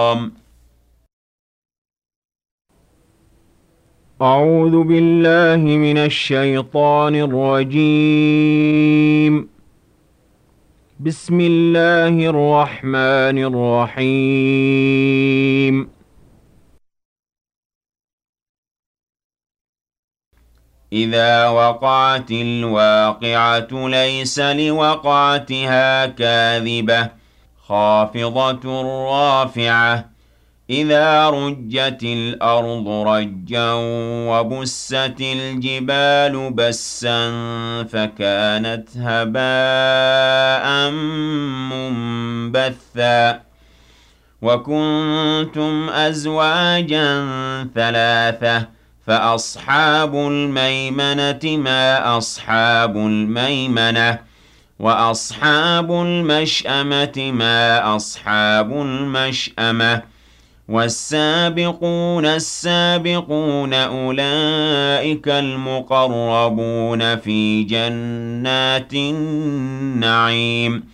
الْحَرَامِ أعوذ بالله من الشيطان الرجيم. بسم الله الرحمن الرحيم. إِذَا وَقَعَتِ الْوَاقِعَةُ لَيْسَ لِوَقْعَتِهَا كَاذِبَةٌ خَافِضَةٌ رَّافِعَةٌ إِذَا رُجَّتِ الْأَرْضُ رَجًّا وَبُسَّتِ الْجِبَالُ بَسًّا فَكَانَتْ هَبَاءً مُّنبَثًّا وَكُنتُمْ أَزْوَاجًا ثَلَاثَةً فَأَصْحَابُ الْمَيْمَنَةِ مَا أَصْحَابُ الْمَيْمَنَةِ وَأَصْحَابُ الْمَشْأَمَةِ مَا أَصْحَابُ الْمَشْأَمَةِ وَالسَّابِقُونَ السَّابِقُونَ أُولَئِكَ الْمُقَرَّبُونَ فِي جَنَّاتِ النَّعِيمِ